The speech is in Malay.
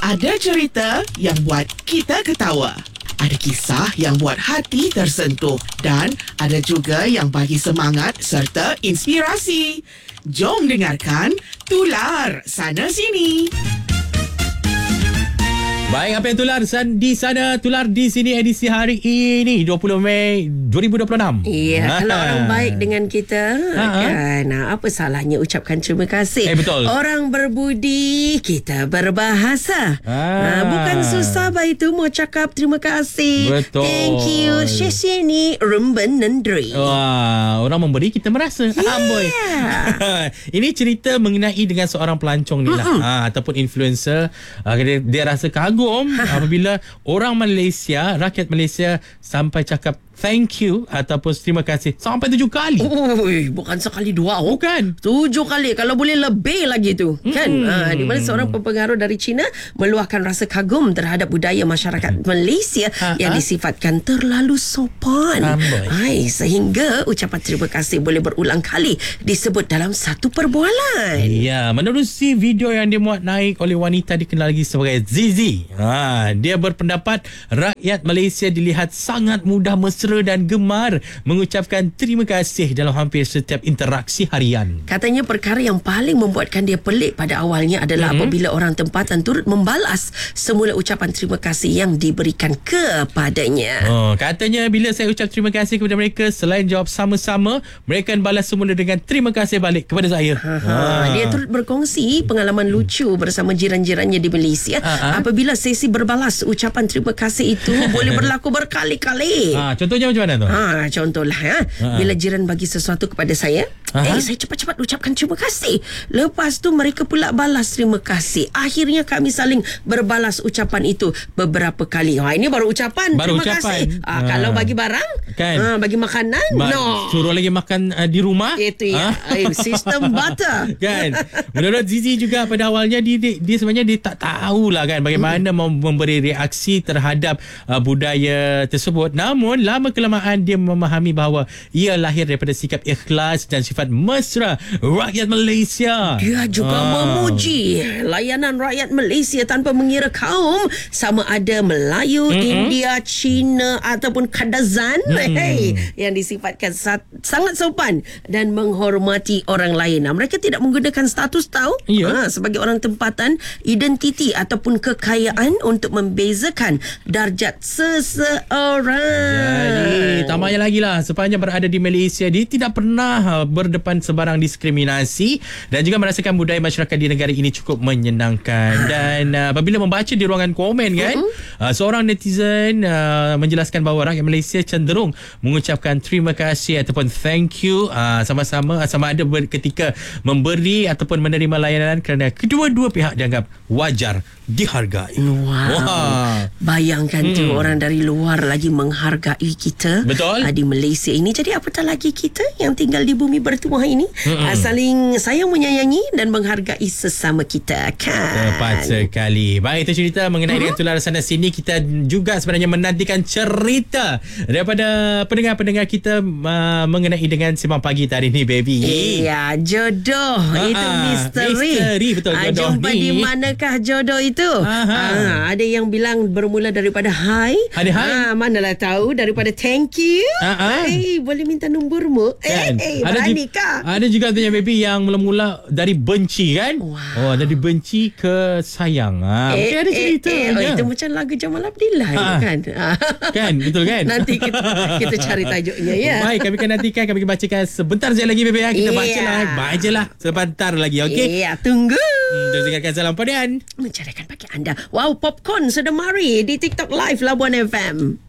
Ada cerita yang buat kita ketawa. Ada kisah yang buat hati tersentuh. Dan ada juga yang bagi semangat serta inspirasi. Jom dengarkan Tular Sana Sini. Baik, apa yang tular di sana, tular di sini edisi hari ini 20 Mei 2026. Ya, kalau orang baik dengan kita kan, apa salahnya ucapkan terima kasih. Betul. Orang berbudi, kita berbahasa. Bukan susah itu mau cakap terima kasih. Betul. Thank you. 谢谢你，人本能对。 Wah, orang memberi kita merasa. Amboi. Ini cerita mengenai dengan seorang pelancong ni lah, ataupun influencer. Dia rasa kagum apabila orang Malaysia, rakyat Malaysia sampai cakap thank you ataupun terima kasih sampai 7 kali. Bukan sekali dua. Bukan. 7 kali. Kalau boleh lebih lagi tu. Kan? Di mana seorang pempengaruh dari China meluahkan rasa kagum terhadap budaya masyarakat Malaysia yang disifatkan terlalu sopan. Sehingga ucapan terima kasih boleh berulang kali disebut dalam satu perbualan. Ya, menerusi video yang dimuat naik oleh wanita dikenal lagi sebagai Zizi. Dia berpendapat rakyat Malaysia dilihat sangat mudah mesra dan gemar mengucapkan terima kasih dalam hampir setiap interaksi harian. Katanya perkara yang paling membuatkan dia pelik pada awalnya adalah apabila orang tempatan turut membalas semula ucapan terima kasih yang diberikan kepadanya. Katanya bila saya ucap terima kasih kepada mereka, selain jawab sama-sama, mereka akan balas semula dengan terima kasih balik kepada saya. Dia turut berkongsi pengalaman lucu bersama jiran-jirannya di Malaysia. Apabila sesi berbalas ucapan terima kasih itu boleh berlaku berkali-kali. Contohnya macam mana tu? Contohlah bila jiran bagi sesuatu kepada saya, saya cepat-cepat ucapkan terima kasih. Lepas tu mereka pula balas terima kasih. Akhirnya kami saling berbalas ucapan itu beberapa kali. Ini baru ucapan terima kasih. Kalau bagi barang kan? Bagi makanan suruh lagi makan di rumah. Itu sistem butter kan. Menurut Zizi juga pada awalnya dia sebenarnya dia tak tahulah kan bagaimana memberi reaksi terhadap budaya tersebut. Namun lama kelamaan dia memahami bahawa ia lahir daripada sikap ikhlas dan sifat mesra rakyat Malaysia. Dia juga memuji layanan rakyat Malaysia tanpa mengira kaum, sama ada Melayu, India, Cina ataupun Kadazan, yang disifatkan sangat sopan dan menghormati orang lain. Mereka tidak menggunakan status sebagai orang tempatan, identiti ataupun kekayaan untuk membezakan darjat seseorang. Jadi tambahnya lagi lah, sepanjang berada di Malaysia, dia tidak pernah berdepan sebarang diskriminasi dan juga merasakan budaya masyarakat di negara ini cukup menyenangkan. Dan apabila membaca di ruangan komen kan, seorang netizen menjelaskan bahawa rakyat Malaysia cenderung mengucapkan terima kasih ataupun thank you sama-sama, sama ada ketika memberi ataupun menerima layanan kerana kedua-dua pihak dianggap wajar dihargai. Bayangkan tu orang dari luar lagi menghargai kita. Betul. Di Malaysia ini. Jadi apatah lagi kita yang tinggal di bumi bertuah ini saling sayang menyayangi dan menghargai sesama kita kan. Tepat sekali. Baik, itu cerita mengenai dengan Tular Sana Sini. Kita juga sebenarnya menantikan cerita daripada pendengar-pendengar kita mengenai dengan Simbang Pagi hari ini, baby. Iya, jodoh itu misteri. Betul, jodoh jumpa ni. di manakah jodoh itu? Ada yang bilang bermula daripada hai. Manalah tahu daripada thank you. Boleh minta nombormu? Kan? Beranikah? Ada juga tanya baby yang mula-mula dari benci kan? Dari benci ke sayang. Mungkin ada cerita. Itu macam lagu Jamal Abdillah kan? Kan, betul kan? Nanti kita cari tajuknya ya. Baik, kami akan nantikan, kami akan bacakan sebentar saja lagi baby. Kita bacalah sebentar lagi, okey? Tunggu. Terus dengarkan Salam Padian. Mencarikan bagi anda. Wow, popcorn sudah mari di TikTok Live Labuan FM.